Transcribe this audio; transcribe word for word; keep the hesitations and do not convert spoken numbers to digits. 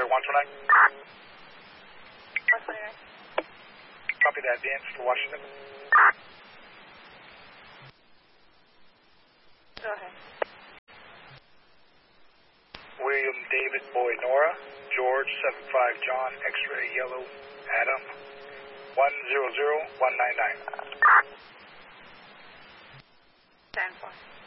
one twenty-nine. one twenty-nine. Copy that, Vance for Washington. Go ahead. William David Boy Nora, George seven five John X-ray Yellow Adam one zero zero one nine nine. Stand for.